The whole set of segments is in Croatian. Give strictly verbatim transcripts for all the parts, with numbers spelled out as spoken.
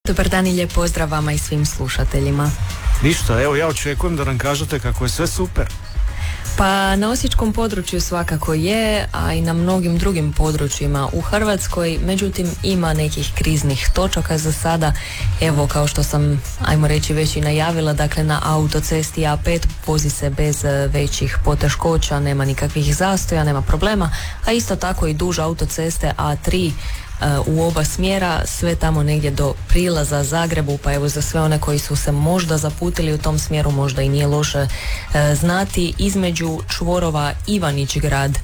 Dobar dan i lijep pozdrav vama i svim slušateljima. Ništa, evo ja očekujem da nam kažete kako je sve super. Pa na osječkom području svakako je, a i na mnogim drugim područjima u Hrvatskoj, međutim ima nekih kriznih točaka za sada. Evo, kao što sam, ajmo reći, već i najavila, dakle na autocesti A pet vozi se bez većih poteškoća, nema nikakvih zastoja, nema problema, a isto tako i duž autoceste A tri u oba smjera, sve tamo negdje do prilaza Zagrebu, pa evo za sve one koji su se možda zaputili u tom smjeru, možda i nije loše e, znati, između čvorova Ivanić Grad,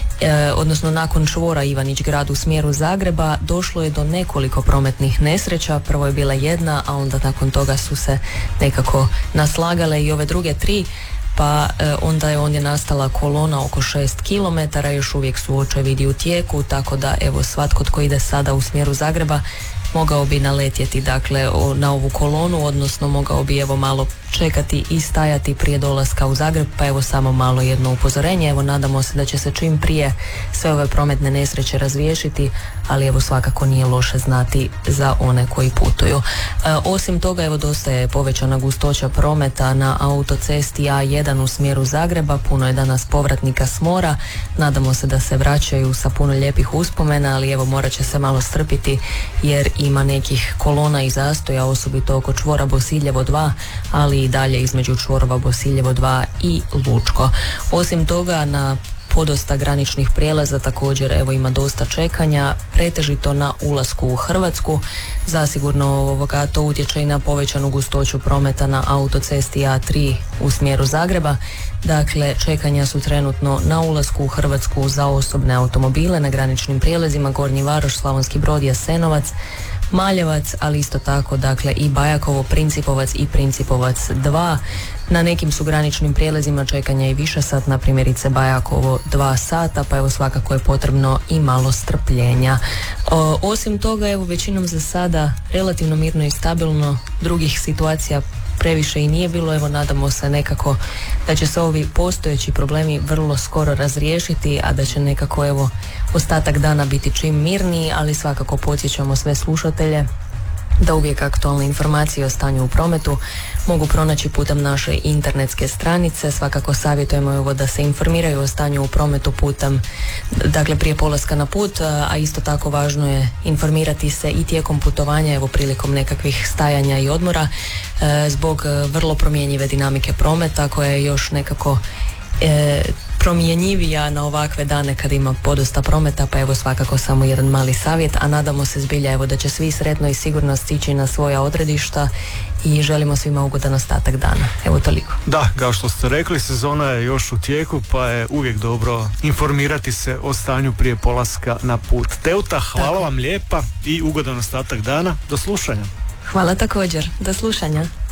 e, odnosno nakon čvora Ivanić Grad u smjeru Zagreba došlo je do nekoliko prometnih nesreća. Prvo je bila jedna, a onda nakon toga su se nekako naslagale i ove druge tri. Pa e, onda je ondje nastala kolona oko šest kilometara, još uvijek su očevidi u tijeku, tako da evo svatko tko ide sada u smjeru Zagreba mogao bi naletjeti dakle o, na ovu kolonu, odnosno mogao bi evo malo čekati i stajati prije dolaska u Zagreb, pa evo samo malo jedno upozorenje, evo nadamo se da će se čim prije sve ove prometne nesreće razriješiti, ali evo svakako nije loše znati za one koji putuju. E, osim toga evo dosta je povećana gustoća prometa na autocesti A jedan u smjeru Zagreba, puno je danas povratnika s mora, nadamo se da se vraćaju sa puno lijepih uspomena, ali evo morat će se malo strpiti jer ima nekih kolona i zastoja, osobito oko čvora Bosiljevo dva, ali i dalje između čvorova Bosiljevo dva i Lučko. Osim toga na podosta graničnih prijelaza također evo ima dosta čekanja, pretežito na ulasku u Hrvatsku. Zasigurno ovoga to utječe i na povećanu gustoću prometa na autocesti A tri u smjeru Zagreba. Dakle, čekanja su trenutno na ulasku u Hrvatsku za osobne automobile na graničnim prijelazima Gornji Varoš, Slavonski Brod, Jasenovac, Maljevac, ali isto tako dakle i Bajakovo, Principovac i Principovac dva. Na nekim su graničnim prijelazima čekanja i više sat, na primjerice Bajakovo dva sata, pa evo svakako je potrebno i malo strpljenja. O, osim toga evo većinom za sada relativno mirno i stabilno, drugih situacija previše i nije bilo, evo nadamo se nekako da će se ovi postojeći problemi vrlo skoro razriješiti, a da će nekako evo ostatak dana biti čim mirniji, ali svakako podsjećamo sve slušatelje da uvijek aktualne informacije o stanju u prometu mogu pronaći putem naše internetske stranice. Svakako savjetujemo evo da se informiraju o stanju u prometu putem, dakle prije polaska na put, a isto tako važno je informirati se i tijekom putovanja, evo prilikom nekakvih stajanja i odmora, e, zbog vrlo promjenjive dinamike prometa koja je još nekako e, promjenjivija na ovakve dane kad ima podosta prometa, pa evo svakako samo jedan mali savjet, a nadamo se zbilja evo da će svi sretno i sigurno stići na svoja odredišta i želimo svima ugodan ostatak dana. Evo toliko. Da, kao što ste rekli, sezona je još u tijeku, pa je uvijek dobro informirati se o stanju prije polaska na put. Teuta, hvala Tako. vam lijepa i ugodan ostatak dana. Do slušanja. Hvala također. Do slušanja.